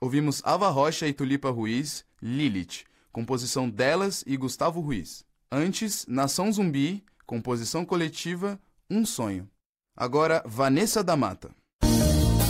Ouvimos Ava Rocha e Tulipa Ruiz, Lilith, composição delas e Gustavo Ruiz. Antes, Nação Zumbi, composição coletiva, Um Sonho. Agora, Vanessa da Mata.